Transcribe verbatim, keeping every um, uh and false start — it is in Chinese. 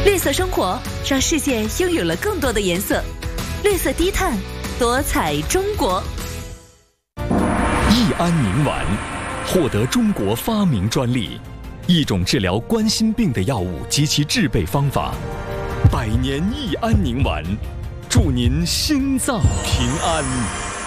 绿色生活让世界拥有了更多的颜色。绿色低碳，多彩中国。 益安宁丸获得中国发明专利，一种治疗冠心病的药物及其制备方法。百年益安宁丸，祝您心脏平安。